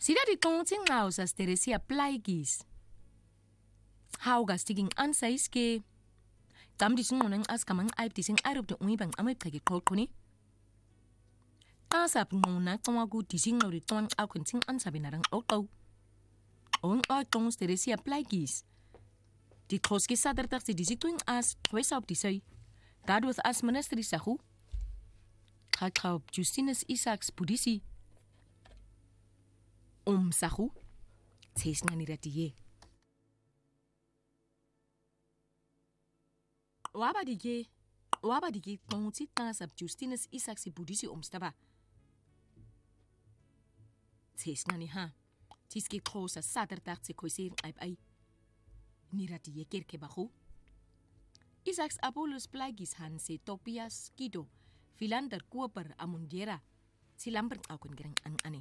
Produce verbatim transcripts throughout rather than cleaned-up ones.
Sida die tonting house as Teresia plaigis. Haugas tiging ansaiske. Tam di sungonang as kamang aib di sing arab de uibang amay kagi kolkoni. Asap ngona tongagu di sing no di tong akun sing ansabi narang auto. Ong tong Teresia plaigis. Die troski saterdag si di situing as twesa op di say. Dadurch as ministeri sahu. Kakau Justinus Isaacs Budisi. Om sahu. Tes nga ni ratiye. Waba dige. Waba dige tong si tasap Justinus Isaacs Budisi omstaba. Tes nga ni ha. Tis ki trosa saterdag si koisering aib ay. Nirati ye kerke bahu. Isaacs Apollos Plaigis Hanse Topias Kido Philander Kuaper Amundiera Silamber aukun gerang an ane.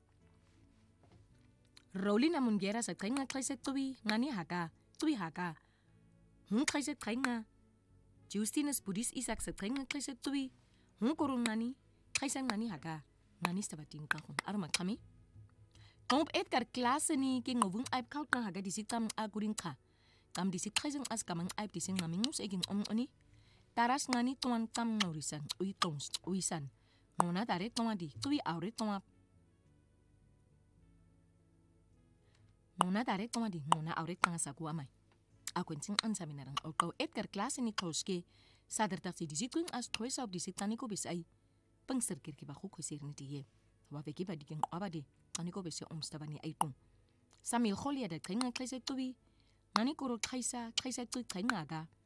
Rolin Amundiera sa kainga kaisek tuwi ngani haka tuwi haka. Hun kaisek kainga. Justinus Budis Isaacs sa kainga kaisek tuwi. Hun korun ngani kaisek ngani haka. Ngani stabating kahun arma kami. Komp Edgar klase ni king ovung aib kaut na haga disitam aguring ka. Kam disik kaiseng as kamang aib dising namingus eging om oni. Taras ngani tuan tam ngorisan ui tons uisan. Ngona tarik toma di tui aure toma. Ngona tarik toma di ngona aure tanga saku amai. Akwen sing ansa minarang okau Edgar klase ni kauske. Sadar tak si disik tuing as toisa op disik taniko besai. Pengser kirki bahu kuisir ni diye. Wafeki ba digeng abade. Taniko besi omstabani aitung. Samil kholia da kainga klaisek tuwi. Ngani kuro kaisa kaisa tui kainga aga.